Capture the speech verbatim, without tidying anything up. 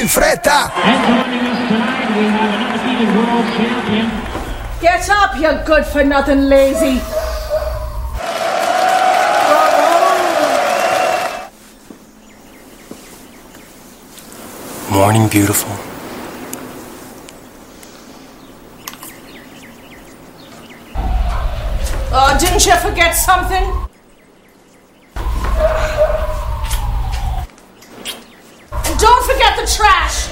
in fretta! And joining us tonight, we have an undefeated world champion. Get up, you good-for-nothing lazy. Morning, beautiful. Oh, didn't you forget something? And don't forget the trash!